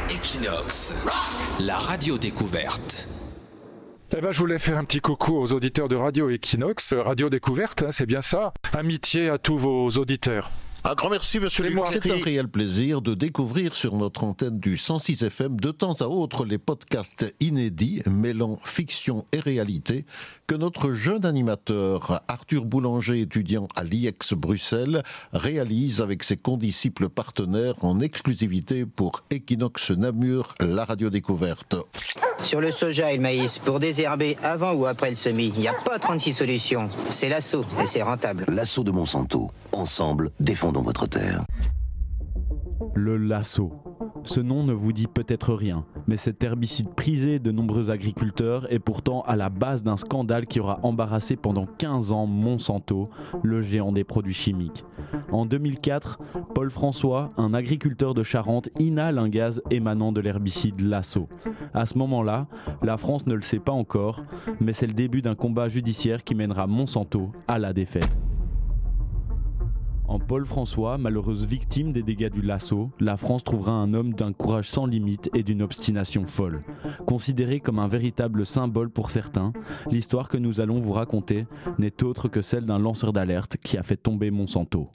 Equinox, la radio découverte. Eh ben, je voulais faire un petit coucou aux auditeurs de Radio Equinox, Radio Découverte, c'est bien ça. Amitié à tous vos auditeurs. Un grand merci, monsieur Luc. C'est un réel plaisir de découvrir sur notre antenne du 106 FM de temps à autre les podcasts inédits mêlant fiction et réalité que notre jeune animateur Arthur Boulanger, étudiant à l'IEX Bruxelles, réalise avec ses condisciples partenaires en exclusivité pour Equinox Namur, la radio découverte. Sur le soja et le maïs, pour désherber avant ou après le semis, il n'y a pas 36 solutions. C'est l'assaut et c'est rentable. L'assaut de Monsanto. Ensemble, défendons votre terre. Le lasso. Ce nom ne vous dit peut-être rien, mais cet herbicide prisé de nombreux agriculteurs est pourtant à la base d'un scandale qui aura embarrassé pendant 15 ans Monsanto, le géant des produits chimiques. En 2004, Paul François, un agriculteur de Charente, inhale un gaz émanant de l'herbicide lasso. À ce moment-là, la France ne le sait pas encore, mais c'est le début d'un combat judiciaire qui mènera Monsanto à la défaite. En Paul François, malheureuse victime des dégâts du lasso, la France trouvera un homme d'un courage sans limite et d'une obstination folle. Considéré comme un véritable symbole pour certains, l'histoire que nous allons vous raconter n'est autre que celle d'un lanceur d'alerte qui a fait tomber Monsanto.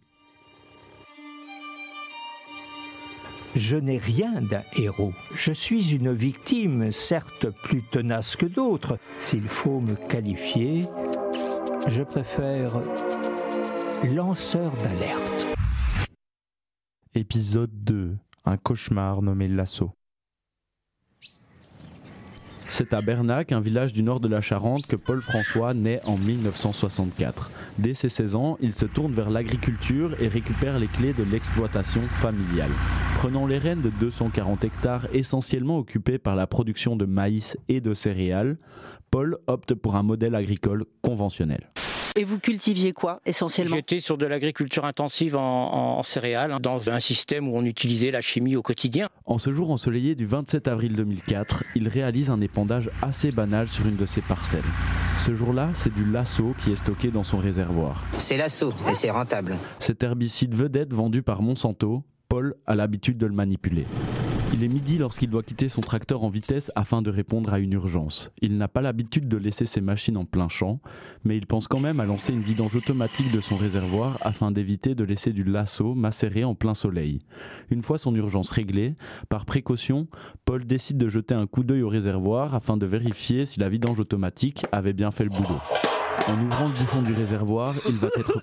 Je n'ai rien d'un héros. Je suis une victime, certes plus tenace que d'autres. S'il faut me qualifier, je préfère lanceur d'alerte. Épisode 2. Un cauchemar nommé Lasso. C'est à Bernac, un village du nord de la Charente, que Paul François naît en 1964. Dès ses 16 ans, il se tourne vers l'agriculture et récupère les clés de l'exploitation familiale. Prenant les rênes de 240 hectares essentiellement occupés par la production de maïs et de céréales, Paul opte pour un modèle agricole conventionnel. Et vous cultiviez quoi, essentiellement ? J'étais sur de l'agriculture intensive en céréales, dans un système où on utilisait la chimie au quotidien. En ce jour ensoleillé du 27 avril 2004, il réalise un épandage assez banal sur une de ses parcelles. Ce jour-là, c'est du lasso qui est stocké dans son réservoir. C'est l'assaut et c'est rentable. Cet herbicide vedette vendu par Monsanto, Paul a l'habitude de le manipuler. Il est midi lorsqu'il doit quitter son tracteur en vitesse afin de répondre à une urgence. Il n'a pas l'habitude de laisser ses machines en plein champ, mais il pense quand même à lancer une vidange automatique de son réservoir afin d'éviter de laisser du lasso macérer en plein soleil. Une fois son urgence réglée, par précaution, Paul décide de jeter un coup d'œil au réservoir afin de vérifier si la vidange automatique avait bien fait le boulot. En ouvrant le bouchon du réservoir, il va être